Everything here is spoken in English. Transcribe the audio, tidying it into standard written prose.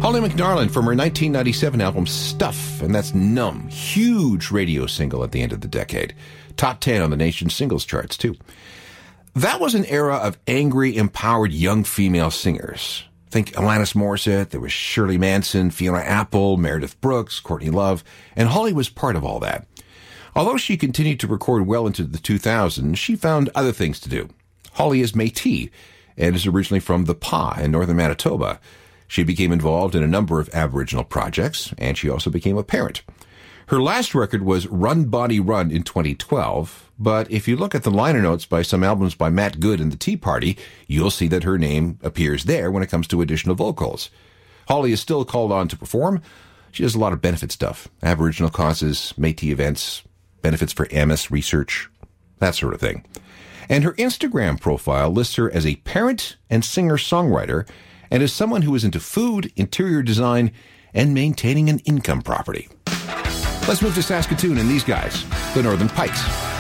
Holly McNarlin from her 1997 album Stuff, and that's Numb. Huge radio single at the end of the decade. Top 10 on the nation's singles charts, too. That was an era of angry, empowered young female singers. Think Alanis Morissette, there was Shirley Manson, Fiona Apple, Meredith Brooks, Courtney Love, and Holly was part of all that. Although she continued to record well into the 2000s, she found other things to do. Holly is Métis and is originally from the Pas in northern Manitoba. She became involved in a number of Aboriginal projects, and she also became a parent. Her last record was Run Bonnie Run in 2012, but if you look at the liner notes by some albums by Matt Good and the Tea Party, you'll see that her name appears there when it comes to additional vocals. Holly is still called on to perform. She does a lot of benefit stuff. Aboriginal causes, Métis events, benefits for MS research, that sort of thing. And her Instagram profile lists her as a parent and singer-songwriter and as someone who is into food, interior design, and maintaining an income property. Let's move to Saskatoon and these guys, the Northern Pikes.